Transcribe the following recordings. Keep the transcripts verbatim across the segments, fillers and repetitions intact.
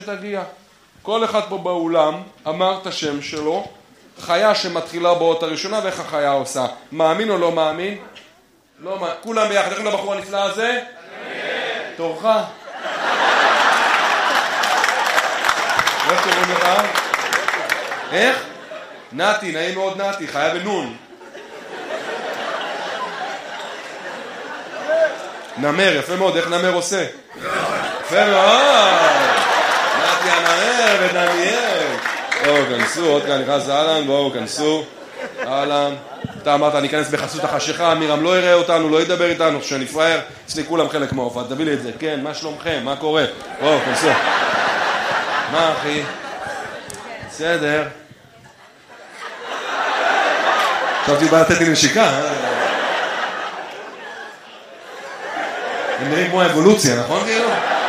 תגיע. כל אחד פה באולם אמר את השם שלו, חיה שמתחילה באות הראשונה, ואיך החיה עושה? מאמין או לא מאמין? לא מאמין. כולם ביחד, איך לבחור הנפלא הזה? אמן. תורך. איך קוראים לך? איך? נתי, נעים מאוד נתי, חיה בנון. נמר, יפה מאוד, איך נמר עושה? יפה מאוד. נתי הנמר ודניאל. בואו כנסו, עוד כאן נכנס אהלן, בואו כנסו. אהלן. אתה אמרת, אני אכנס בחסות החשיכה, אמירם לא יראה אותנו, לא ידבר איתנו, שאני פראייר, אצלי כולם חלק מההופעה, תביא לי את זה, כן, מה שלומכם, מה קורה? בואו כנסו. מה אחי? בסדר. חשבתי בא לתת לי נשיקה, אה? הם נראים כמו האבולוציה, נכון כאילו?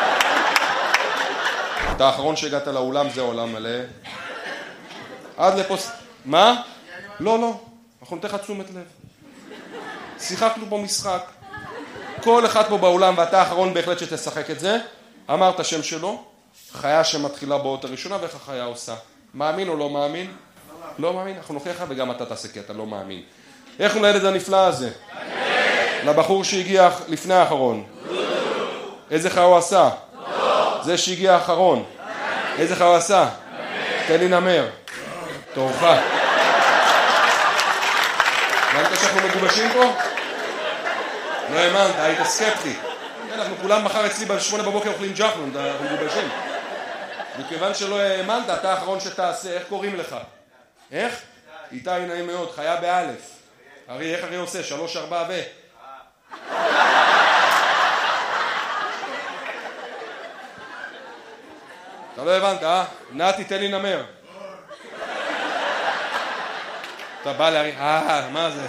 אתה האחרון שהגעת לאולם, זה עולם מלא. עד לפה... מה? לא, לא. אנחנו נתן לך תשומת לב. שיחקנו פה משחק. כל אחד פה באולם, ואתה האחרון בהחלט שתשחק את זה, אמר את השם שלו, חיה שמתחילה באות הראשונה, ואיך החיה עושה? מאמין או לא מאמין? לא מאמין. אנחנו נוכיח לך וגם אתה תעשה כי אתה לא מאמין. איך הוא לילד הנפלא הזה? לבחור שהגיע לפני האחרון. איזה חיה הוא עשה? זה שהגיע האחרון. איזה חיה הוא עשה? תן לי נמר. תורך. הבנת שאנחנו מגובשים פה? לא האמנת, היית סקפטי. אנחנו כולם מחר אצלי בשמונה בבוקר אוכלים ג'חנון, אנחנו מגובשים. מכיוון שלא האמנת, אתה האחרון שתעשה, איך קוראים לך? איך? איתי נעים מאוד, חיה באלף. ארי, איך ארי עושה? שלוש, ארבע ו... אתה לא הבנת, אה? נתי, תן לי נמר. אתה בא להרי... אה, מה זה?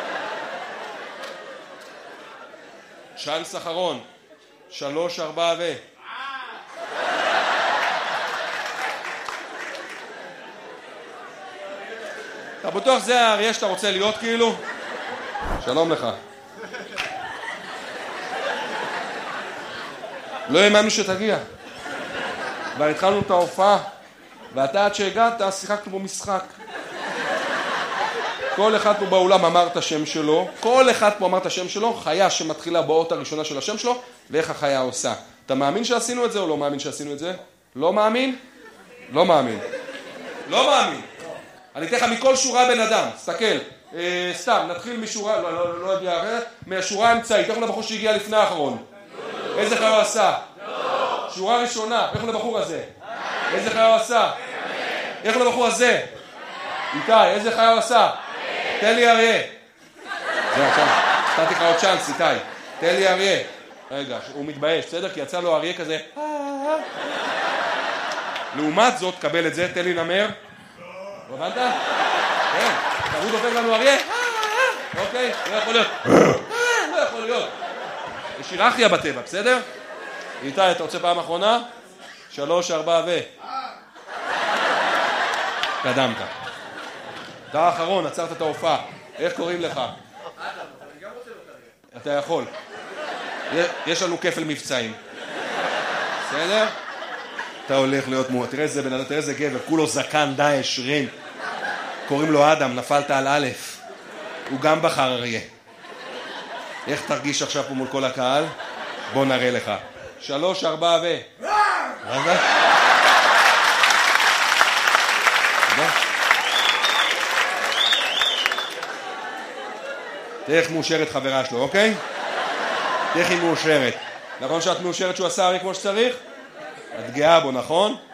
צ'אנס אחרון. שלוש, ארבע ו... אתה בטוח זה האריה שאתה רוצה להיות כאילו? שלום לך. לא האמנו שתגיע. כבר התחלנו את ההופעה, ואתה עד שהגעת, שיחקנו בו משחק. כל אחד פה באולם אמר את השם שלו, כל אחד פה אמר את השם שלו, חיה שמתחילה באות הראשונה של השם שלו, ואיך החיה עושה. אתה מאמין שעשינו את זה או לא מאמין שעשינו את זה? לא מאמין? לא מאמין. לא מאמין. אני אתן לך מכל שורה בן אדם, תסתכל. אה, סתם, נתחיל משורה, לא, לא, לא יודע, מהשורה האמצעית, איך הוא לבחור שהגיע לפני האחרון? איזה חיה הוא עשה? שורה ראשונה, איך הוא לבחור הזה? איזה חיה הוא עשה? איך הוא לבחור הזה? איתי, איזה חיה הוא עשה? תן לי אריה. זה עכשיו, נתתי לך עוד צ'אנס, איתי. תן לי אריה. רגע, הוא מתבייש, בסדר? כי יצא לו אריה כזה. לעומת זאת, קבל את זה, תן לי נמר. לא הבנת? כן, תראו דופק לנו אריה. אוקיי, לא יכול להיות. לא יכול להיות. יש היררכיה בטבע, בסדר? איתי, אתה רוצה פעם אחרונה? שלוש, ארבע ו... קדמת. אתה האחרון, עצרת את ההופעה. איך קוראים לך? אתה יכול. יש לנו כפל מבצעים. בסדר? אתה הולך להיות מועט. תראה איזה בן אדם, תראה איזה גבר. כולו זקן, דאעש, רין. קוראים לו אדם, נפלת על א'. הוא גם בחר אריה. איך תרגיש עכשיו פה מול כל הקהל? בוא נראה לך. שלוש, ארבע ו... מה זה? תודה. תראה איך מאושרת חברה שלו, אוקיי? תראה איך היא מאושרת. נכון שאת מאושרת שהוא עשה ארי כמו שצריך? את גאה בו, נכון?